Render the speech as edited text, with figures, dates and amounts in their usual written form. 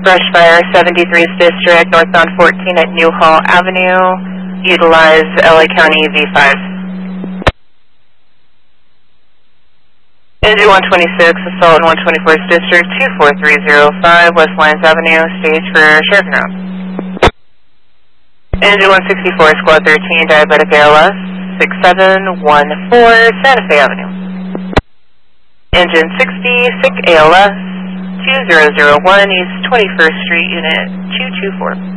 Brush Fire 73's District, northbound 14 at Newhall Avenue. Utilize LA County V5. Engine 126, assault in 124th District, 24305 West Lyons Avenue, stage for Sheriff Round. Engine 164, Squad 13, diabetic ALS, 6714 Santa Fe Avenue. Engine 60, sick ALS, 2001 East 21st Street, Unit 224.